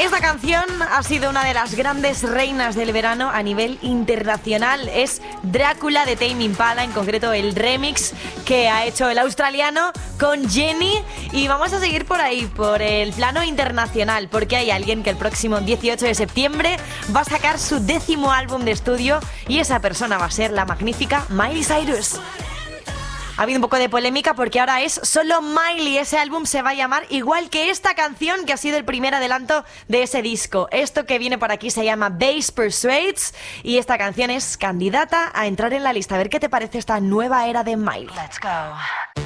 Esta canción ha sido una de las grandes reinas del verano a nivel internacional. Es Drácula de Tame Impala, en concreto el remix que ha hecho el australiano con Jenny. Y vamos a seguir por ahí, por el plano internacional, porque hay alguien que el próximo 18 de septiembre va a sacar su 10º álbum de estudio y esa persona va a ser la magnífica Miley Cyrus. Ha habido un poco de polémica porque ahora es solo Miley. Ese álbum se va a llamar igual que esta canción, que ha sido el primer adelanto de ese disco. Esto que viene por aquí se llama Bass Persuades y esta canción es candidata a entrar en la lista. A ver qué te parece esta nueva era de Miley. Let's go.